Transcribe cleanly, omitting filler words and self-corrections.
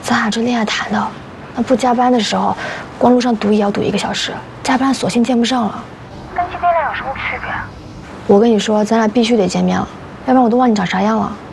咱俩这恋爱谈的，那不加班的时候，光路上堵也要堵1个小时，加班索性见不上了。 跟见面聊有什么区别？ 我跟你说，咱俩必须得见面了，要不然我都忘你长啥样了。